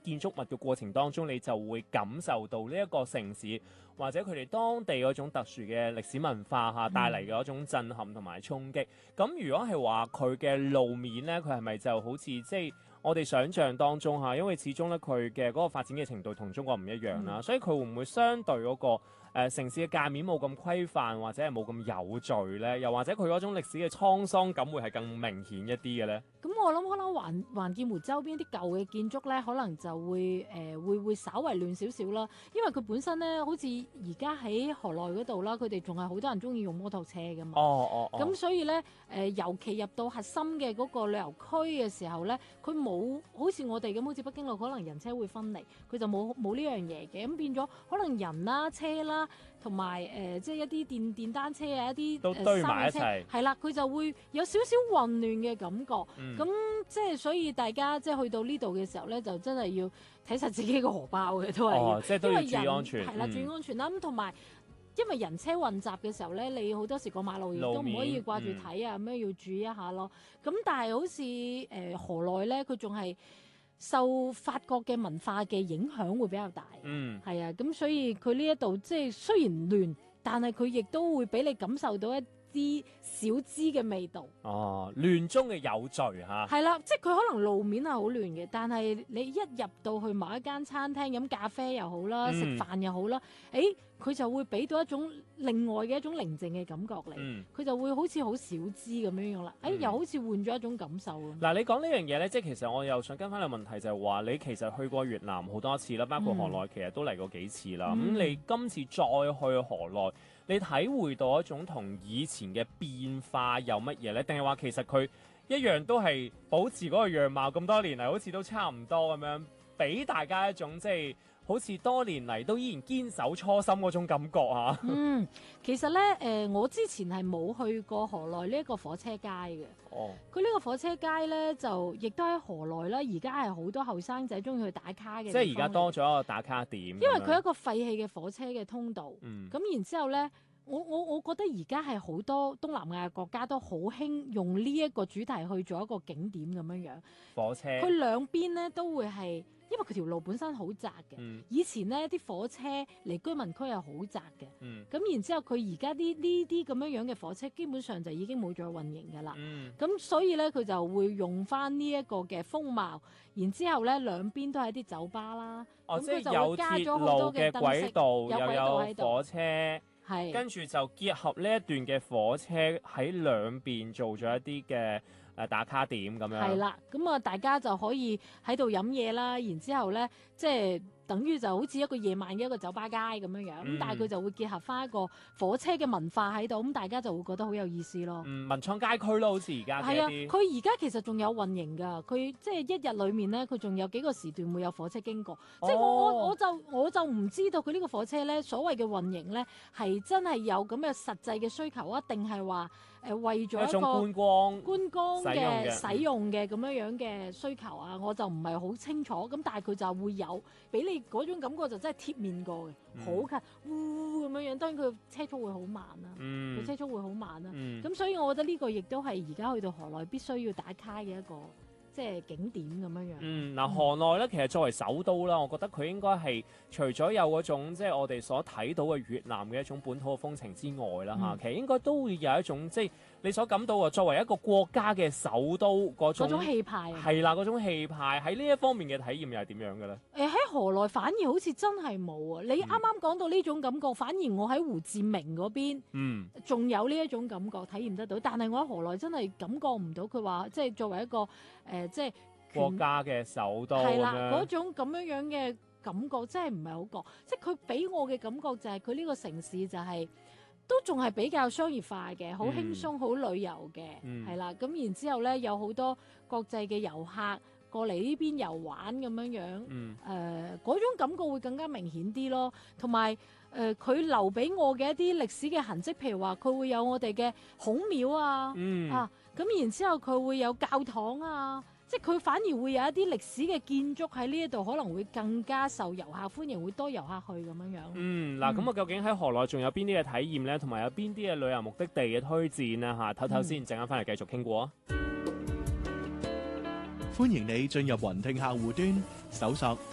建築物嘅過程當中，你就會感受到呢一個城市或者佢哋當地嗰種特殊嘅歷史文化嚇帶嚟嘅一種震撼同埋衝擊。咁如果係話佢嘅路面咧，佢係咪就好似即係我哋想象當中嚇？因為始終咧佢嘅嗰個發展嘅程度同中國唔一樣啦，所以佢會唔會相對嗰個城市嘅界面冇咁規範，或者係冇咁有序咧？又或者佢嗰種歷史嘅滄桑感會係更明顯一啲嘅咧？ 咁我諗可能環建湖周邊啲舊嘅建築咧，可能就會會稍為亂少少啦，因為佢本身咧好似而家喺河內嗰度啦，佢哋仲係好多人中意用摩托車噶嘛。咁所以咧尤其入到核心嘅嗰個旅遊區嘅時候咧，佢冇好似我哋咁，好似北京路可能人車會分離，佢就冇呢樣嘢嘅，咁變咗可能人啦、車啦，同埋即係一啲電單車啊，一啲都堆埋一齊， 係啦，佢就會有少少混亂嘅感覺。咁即係所以大家即係去到呢度嘅時候咧，就真係要睇實自己個荷包嘅，都係即係都要注意安全。 係啦，注意安全啦。咁同埋因為人車混雜嘅時候咧，你好多時過馬路亦都唔可以掛住睇啊，咁樣要注意一下咯。咁但係好似河內咧，佢仲係受法國嘅文化嘅影響會比較大。係啊，咁所以佢呢一度即係雖然亂，但係佢亦都會俾你感受到一啲小資嘅味道。 亂中嘅有序嚇。 係啦，即係佢可能路面係好亂嘅，但係你一入到去某一間餐廳飲咖啡又好啦，食飯又好啦，佢就會俾到一種另外嘅一種寧靜嘅感覺嚟。佢就會好似好小資咁樣樣啦。又好似換咗一種感受。 嗱，你講呢樣嘢咧，即係其實我又想跟翻個問題，就係話你其實去過越南好多次啦，包括河內其實都嚟過幾次啦。咁你今次再去河內，你體會到一種同以前嘅變化有乜嘢咧？定係話其實佢一樣都係保持嗰個樣貌咁多年嚟，好似都差唔多咁樣，俾大家一種即係好似多年嚟都依然堅守初心嗰種感覺啊！ 其實咧，我之前係冇去過河內呢一個火車街嘅。佢呢個火車街咧，就亦都喺河內啦。而家係好多後生仔中意去打卡嘅。 即係而家多咗一個打卡點。因為佢係一個廢棄嘅火車嘅通道。咁然之後咧，我覺得而家係好多東南亞國家都好興用呢一個主題去做一個景點咁樣樣。火車佢兩邊咧都會係。因為佢條路本身好窄嘅，以前呢啲火車離居民區係好窄嘅，咁然之後佢而家呢啲咁樣嘅火車基本上就已經冇再運營㗎啦，咁所以咧佢就會用翻呢一個嘅風貌，然之後咧兩邊都係啲酒吧啦，咁佢就會加咗好多嘅燈飾，有軌道喺度，火車係跟住就結合呢一段嘅火車喺兩邊做咗一啲嘅。打卡點咁樣係啦，咁啊大家就可以喺度飲嘢啦，然之後咧即係等於就好似一個夜晚嘅一個酒吧街咁樣樣，咁但係佢就會結合翻一個火車嘅文化喺度，咁大家就會覺得好有意思咯。文創街區咯，好似而家係啊，佢而家其實仲有運營㗎，佢即係一日裡面咧，佢仲有幾個時段會有火車經過，即係我就唔知道佢呢個火車咧所謂嘅運營咧係真係有咁嘅實際嘅需求啊，定係話為咗一個觀光嘅使用嘅咁樣嘅需求啊，我就唔係好清楚。咁但係佢就會有俾你嗰種感覺，就真係貼面過嘅，好近咁樣樣。當然佢車速會好慢啦，佢車速會好慢啦。咁所以我覺得呢個亦都係而家去到河內必須要打卡嘅一個即係景點咁樣樣。嗱，河內咧其實作為首都啦，我覺得佢應該係除咗有嗰種即係我哋所睇到嘅越南嘅一種本土嘅風情之外啦嚇，其實應該都會有一種即係你所感到啊，作為一個國家嘅首都嗰種氣派，係啦，嗰種氣派喺呢一方面嘅體驗又係點樣嘅咧？喺河內反而好似真係冇啊！你啱啱講到呢種感覺，反而我喺胡志明嗰邊，仲有呢一種感覺體驗得到。但係我喺河內真係感覺唔到佢話，即係作為一個即係國家嘅首都係啦，嗰種咁樣嘅感覺真係唔係好覺。即係佢俾我嘅感覺就係佢呢個城市就係。都仲係比較商業化嘅，好輕鬆，好旅遊嘅，係啦。咁然之後咧，有好多國際嘅遊客過嚟呢邊遊玩咁樣樣，嗰種感覺會更加明顯啲咯。同埋佢留俾我嘅一啲歷史嘅痕跡，譬如話佢會有我哋嘅孔廟啊，咁然之後佢會有教堂啊。即係佢反而會有一啲歷史嘅建築喺呢一度，可能會更加受遊客歡迎，會多遊客去咁樣樣。嗱，咁啊，究竟喺河內仲有邊啲嘅體驗咧，同埋有邊啲嘅旅遊目的地嘅推薦咧？嚇，唞唞先，陣間翻嚟繼續傾過啊！ 歡迎你進入雲聽客戶端，搜索